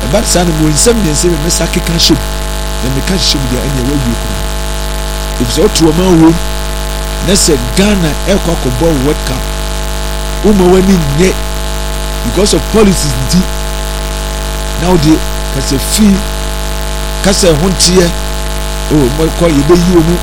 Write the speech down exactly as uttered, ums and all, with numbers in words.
but san mo nsem ne nsem me sakeka hye na me ka hye dia ene wa wie ko if so to ma wo na se Ghana ekwa ko ball world cup o ma wani nye because of policies ndi now the kase fi kase hontie o mo ko ye be yi o mu